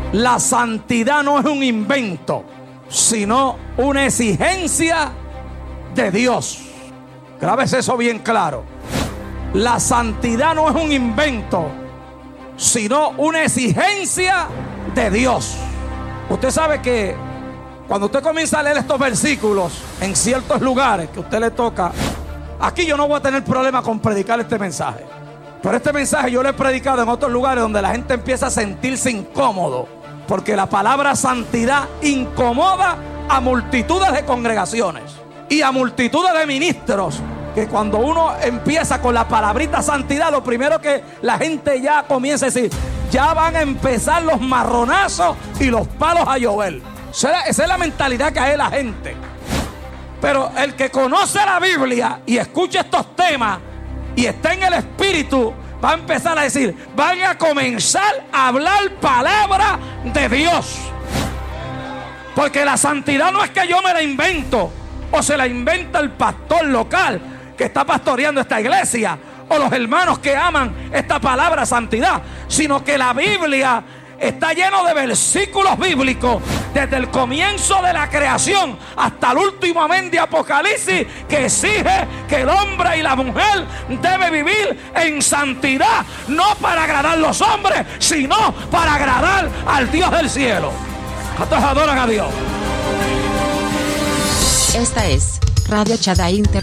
La santidad no es un invento, sino una exigencia de Dios. Grábese eso bien claro. La santidad no es un invento, sino una exigencia de Dios. Usted sabe que cuando usted comienza a leer estos versículos en ciertos lugares que a usted le toca, aquí yo no voy a tener problema con predicar este mensaje, pero este mensaje yo lo he predicado en otros lugares donde la gente empieza a sentirse incómodo, porque la palabra santidad incomoda a multitudes de congregaciones y a multitudes de ministros, que cuando uno empieza con la palabrita santidad, lo primero que la gente ya comienza a decir, ya van a empezar los marronazos y los palos a llover. Esa es la mentalidad que hay la gente. Pero el que conoce la Biblia y escucha estos temas y está en el Espíritu, va a empezar a decir, van a comenzar a hablar palabra de Dios. Porque la santidad no es que yo me la invento o se la inventa el pastor local que está pastoreando esta iglesia o los hermanos que aman esta palabra santidad, sino que la Biblia está lleno de versículos bíblicos desde el comienzo de la creación hasta el último amén de Apocalipsis, que exige que el hombre y la mujer debe vivir en santidad, no para agradar a los hombres, sino para agradar al Dios del cielo. A todos adoran a Dios. Esta es Radio Shaddai Inter.